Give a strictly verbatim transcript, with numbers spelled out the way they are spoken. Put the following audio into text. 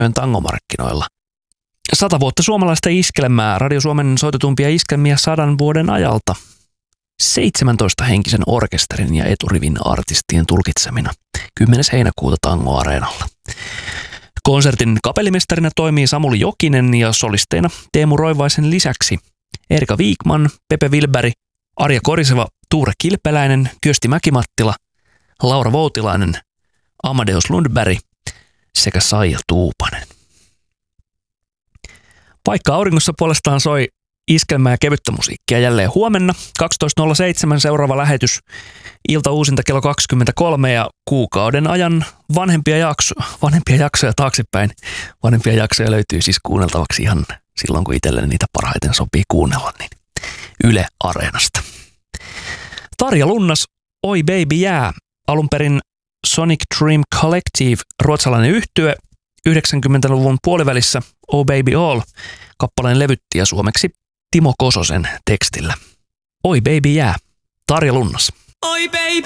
yön tangomarkkinoilla. Sata vuotta suomalaista iskelmää, Radio Suomen soitetumpia iskelmiä sadan vuoden ajalta. seitsemäntoista henkisen orkesterin ja eturivin artistien tulkitsemina. kymmenes heinäkuuta Tango Areenalla. Konsertin kapellimestarina toimii Samuli Jokinen ja solisteina Teemu Roivaisen lisäksi Erika Viikman, Pepe Wilberg, Arja Koriseva, Tuure Kilpeläinen, Kyösti Mäkimattila, Laura Voutilainen, Amadeus Lundberg sekä Saija Tuupanen. Vaikka auringossa puolestaan soi iskelmää ja kevyttä musiikkia jälleen huomenna. kaksitoista nolla seitsemän seuraava lähetys, ilta uusinta kello kaksikymmentäkolme ja kuukauden ajan vanhempia, jakso, vanhempia jaksoja taaksepäin. Vanhempia jaksoja löytyy siis kuunneltavaksi ihan silloin, kun itselleni niitä parhaiten sopii kuunnella, niin Yle Areenasta. Tarja Lunnas, Oi Baby jää, alun perin Sonic Dream Collective, ruotsalainen yhtye, yhdeksänkymmentäluvun puolivälissä Oh Baby All, kappaleen levyttiä suomeksi Timo Kososen tekstillä. Oi Baby jää, Tarja Lunnas. Oi baby.